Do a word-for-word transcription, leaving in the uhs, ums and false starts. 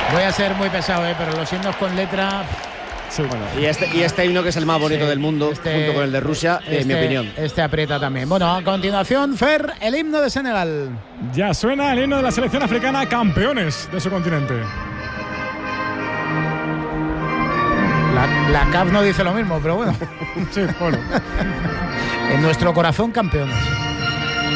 Voy a ser muy pesado, ¿eh? Pero los himnos con letra... Sí. Bueno, y este, y este himno que es el más bonito Sí, del mundo, este, junto con el de Rusia, este, en mi opinión. Este aprieta también. Bueno, a continuación, Fer, el himno de Senegal. Ya suena el himno de la selección africana, campeones de su continente. La, la C A F no dice lo mismo, pero bueno. Sí, bueno. En nuestro corazón, campeones.